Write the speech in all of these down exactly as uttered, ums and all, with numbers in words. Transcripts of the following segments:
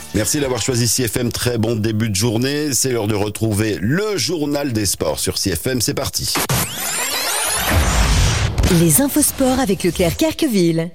Merci d'avoir choisi C F M, très bon début de journée. C'est l'heure de retrouver le journal des sports sur C F M, c'est parti. Les infos sport avec Leclerc Kerqueville.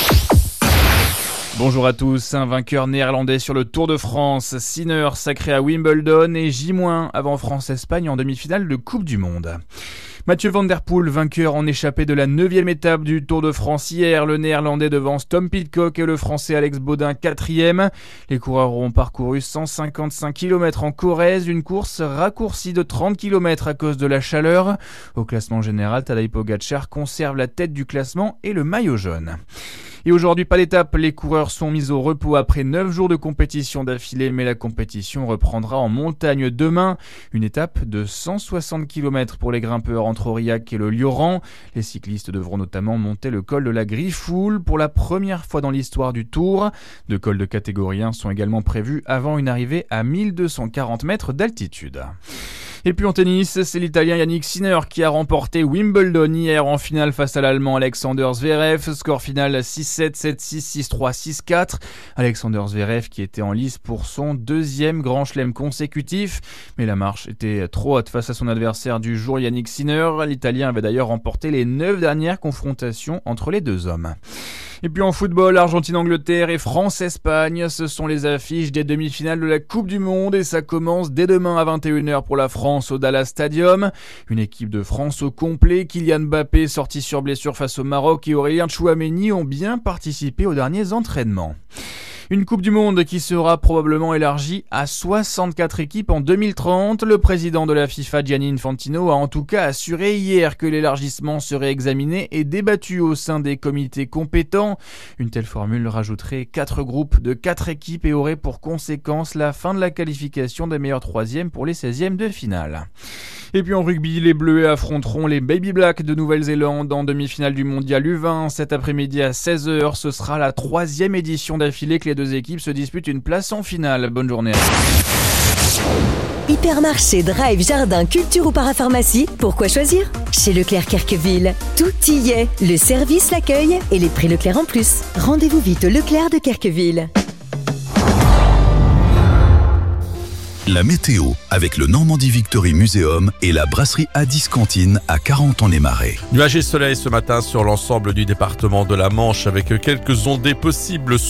Bonjour à tous, un vainqueur néerlandais sur le Tour de France, Sinner sacré à Wimbledon et J- avant France-Espagne en demi-finale de Coupe du Monde. Mathieu Van Der Poel, vainqueur en échappée de la neuvième étape du Tour de France hier. Le néerlandais devance Tom Pidcock et le français Alex Baudin quatrième. Les coureurs ont parcouru cent cinquante-cinq kilomètres en Corrèze, une course raccourcie de trente kilomètres à cause de la chaleur. Au classement général, Tadej Pogačar conserve la tête du classement et le maillot jaune. Et aujourd'hui, pas d'étape, les coureurs sont mis au repos après neuf jours de compétition d'affilée, mais la compétition reprendra en montagne demain. Une étape de cent soixante kilomètres pour les grimpeurs entre Aurillac et le Lioran. Les cyclistes devront notamment monter le col de la Griffoul pour la première fois dans l'histoire du Tour. Deux cols de catégorie un sont également prévus avant une arrivée à mille deux cent quarante mètres d'altitude. Et puis en tennis, c'est l'Italien Yannick Sinner qui a remporté Wimbledon hier en finale face à l'Allemand Alexander Zverev. Score final six sept, sept six, six trois, six quatre. Alexander Zverev qui était en lice pour son deuxième grand chelem consécutif. Mais la marche était trop haute face à son adversaire du jour, Yannick Sinner. L'Italien avait d'ailleurs remporté les neuf dernières confrontations entre les deux hommes. Et puis en football, Argentine-Angleterre et France-Espagne, ce sont les affiches des demi-finales de la Coupe du Monde et ça commence dès demain à vingt et une heures pour la France au Dallas Stadium. Une équipe de France au complet, Kylian Mbappé sorti sur blessure face au Maroc et Aurélien Tchouaméni ont bien participé aux derniers entraînements. Une Coupe du Monde qui sera probablement élargie à soixante-quatre équipes en deux mille trente. Le président de la FIFA, Gianni Infantino, a en tout cas assuré hier que l'élargissement serait examiné et débattu au sein des comités compétents. Une telle formule rajouterait quatre groupes de quatre équipes et aurait pour conséquence la fin de la qualification des meilleurs troisièmes pour les seizièmes de finale. Et puis en rugby, les Bleus affronteront les Baby Blacks de Nouvelle-Zélande en demi-finale du mondial U vingt. Cet après-midi à seize heures, ce sera la troisième édition d'affilée que les deux équipes se disputent une place en finale. Bonne journée. Hypermarché, drive, jardin, culture ou parapharmacie, pourquoi choisir ? Chez Leclerc Kerqueville, tout y est. Le service, l'accueil et les prix Leclerc en plus. Rendez-vous vite au Leclerc de Kerqueville. La météo avec le Normandie Victory Museum et la brasserie Addis Cantine à Carentan-les-Marais. Nuages et soleil ce matin sur l'ensemble du département de la Manche avec quelques ondées possibles.